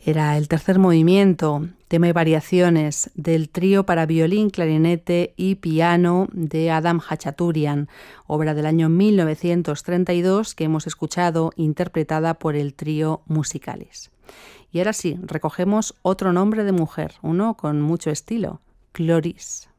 Era el tercer movimiento, tema y variaciones del trío para violín, clarinete y piano de Adam Hachaturian, obra del año 1932 que hemos escuchado interpretada por el trío Musicalis. Y ahora sí, recogemos otro nombre de mujer, uno con mucho estilo, Cloris.